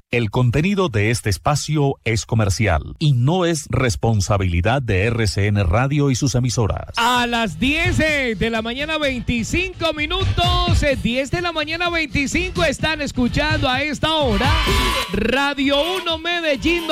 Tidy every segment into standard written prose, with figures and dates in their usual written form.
El contenido de este espacio es comercial y no es responsabilidad de RCN Radio y sus emisoras. A las 10 de la mañana 25 minutos, 10 de la mañana 25 están escuchando a esta hora Radio 1 Medellín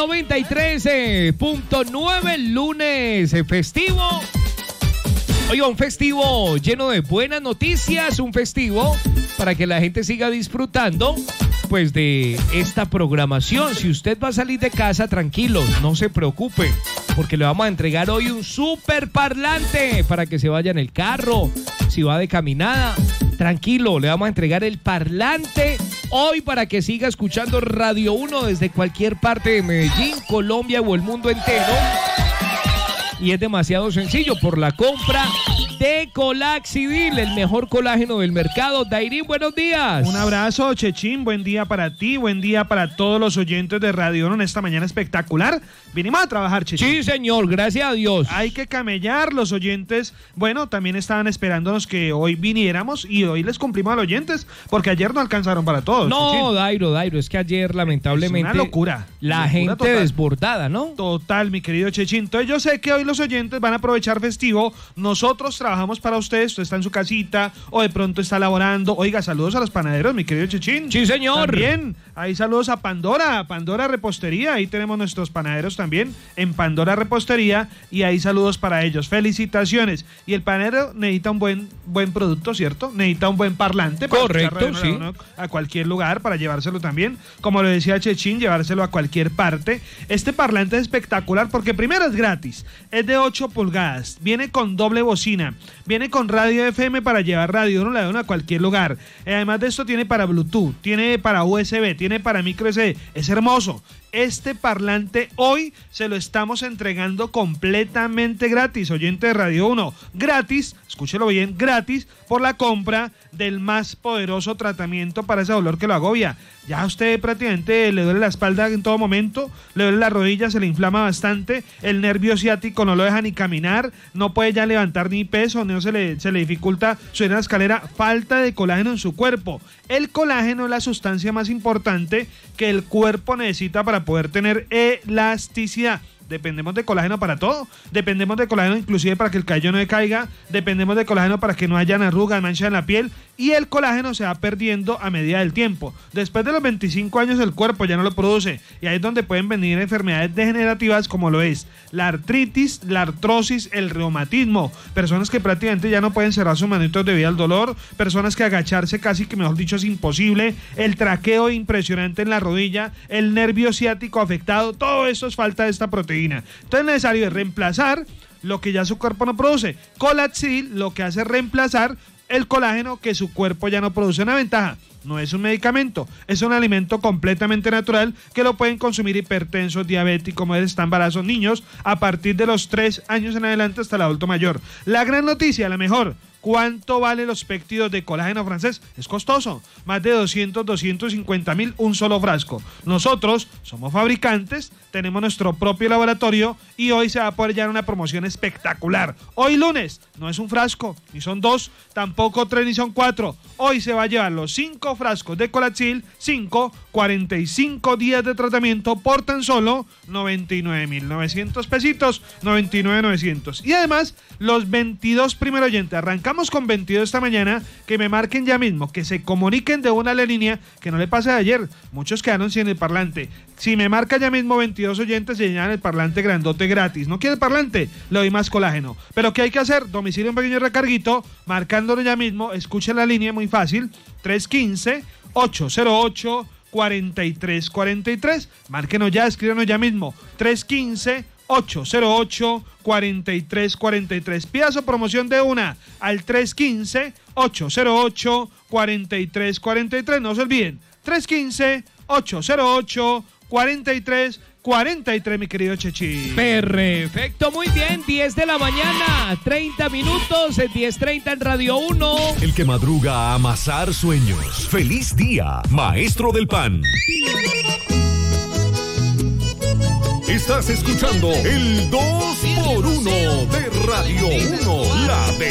93.9, lunes festivo. Oiga, un festivo lleno de buenas noticias, un festivo para que la gente siga disfrutando pues de esta programación. Si usted va a salir de casa, tranquilo, no se preocupe, porque le vamos a entregar hoy un super parlante para que se vaya en el carro, si va de caminada, tranquilo, le vamos a entregar el parlante hoy para que siga escuchando Radio 1 desde cualquier parte de Medellín, Colombia o el mundo entero. Y es demasiado sencillo, por la compra de Colaxidil, el mejor colágeno del mercado. Dairín, buenos días. Un abrazo, Chechín, buen día para ti, buen día para todos los oyentes de Radio 1 en esta mañana espectacular. Vinimos a trabajar, Chechín. Sí, señor, gracias a Dios. Hay que camellar, los oyentes, bueno, también estaban esperándonos que hoy viniéramos y hoy les cumplimos a los oyentes, porque ayer no alcanzaron para todos. No, Chechín. Dairo, es que ayer lamentablemente... Es una locura. La gente total. Desbordada, ¿no? Total, mi querido Chechín. Entonces yo sé que hoy los oyentes van a aprovechar festivo. Nosotros trabajamos para ustedes. Usted está en su casita o de pronto está laborando. Oiga, saludos a los panaderos, mi querido Chechín. Sí, señor. También, ahí saludos a Pandora Repostería. Ahí tenemos nuestros panaderos también en Pandora Repostería y ahí saludos para ellos. Felicitaciones. Y el panadero necesita un buen producto, ¿cierto? Necesita un buen parlante. Para correcto, sí. A cualquier lugar para llevárselo también. Como lo decía Chechín, llevárselo a cualquier parte. Este parlante es espectacular porque primero es gratis. Es de 8 pulgadas. Viene con doble bocina. Viene con radio FM para llevar Radio 1 a cualquier lugar. Además de esto tiene para Bluetooth, tiene para USB, tiene para micro SD. Es hermoso. Este parlante hoy se lo estamos entregando completamente gratis, oyente de Radio 1. Gratis, escúchelo bien, gratis por la compra del más poderoso tratamiento para ese dolor que lo agobia. Ya a usted prácticamente le duele la espalda en todo momento, le duele la rodilla, se le inflama bastante, el nervio ciático no lo deja ni caminar, no puede ya levantar ni peso, no se le dificulta subir a la escalera, falta de colágeno en su cuerpo. El colágeno es la sustancia más importante que el cuerpo necesita para poder tener elasticidad. Dependemos de colágeno para todo, dependemos de colágeno inclusive para que el cabello no decaiga, dependemos de colágeno para que no hayan arrugas, manchas en la piel, y el colágeno se va perdiendo a medida del tiempo. Después de los 25 años el cuerpo ya no lo produce, y ahí es donde pueden venir enfermedades degenerativas como lo es la artritis, la artrosis, el reumatismo, personas que prácticamente ya no pueden cerrar sus manitos debido al dolor, personas que agacharse casi que mejor dicho es imposible, el traqueo impresionante en la rodilla, el nervio ciático afectado, todo eso es falta de esta proteína. Entonces es necesario reemplazar lo que ya su cuerpo no produce. Colaxidil lo que hace es reemplazar el colágeno que su cuerpo ya no produce. Una ventaja, no es un medicamento, es un alimento completamente natural que lo pueden consumir hipertensos, diabéticos, mujeres que están embarazos, niños a partir de los 3 años en adelante hasta el adulto mayor. La gran noticia, la mejor, ¿cuánto valen los péptidos de colágeno francés? Es costoso, más de 250.000 un solo frasco. Nosotros somos fabricantes, tenemos nuestro propio laboratorio y hoy se va a poder llevar una promoción espectacular. Hoy lunes, no es un frasco, ni son 2, tampoco 3, ni son 4. Hoy se va a llevar los 5 frascos de Colaxidil, 45 días de tratamiento por tan solo 99.900 pesitos, 99.900. Y además, los 22 primeros oyentes, arrancamos con 22 esta mañana, que me marquen ya mismo, que se comuniquen de una a la línea, que no le pase de ayer, muchos quedaron sin el parlante. Si me marca ya mismo 22 oyentes, se llenan el parlante grandote gratis. ¿No quiere el parlante? Le doy más colágeno. ¿Pero qué hay que hacer? Domicilio un pequeño recarguito, marcándolo ya mismo, escuchen la línea, muy fácil, 315-808-4343. Márquenos ya, escríbanos ya mismo, 315-808-4343. Pida su promoción de una al 315-808-4343. No se olviden, 315-808-4343, mi querido Chechi. Perfecto, muy bien, 10 de la mañana, 30 minutos, 10:30 en Radio 1. El que madruga a amasar sueños. ¡Feliz día, maestro del pan! Estás escuchando el 2x1 de Radio 1, la de